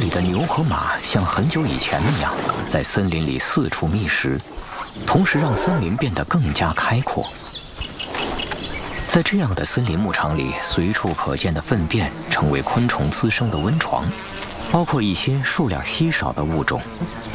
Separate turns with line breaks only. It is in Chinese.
的牛和马像很久以前那样，在森林里四处觅食，同时让森林变得更加开阔。在这样的森林牧场里，随处可见的粪便成为昆虫滋生的温床，包括一些数量稀少的物种，